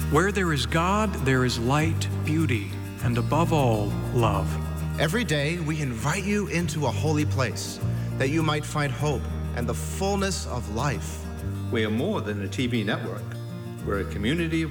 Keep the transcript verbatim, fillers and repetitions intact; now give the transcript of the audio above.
Where there is God, there is light, beauty, and above all, love. Every day, we invite you into a holy place that you might find hope and the fullness of life. We are more than a T V network. We're a community of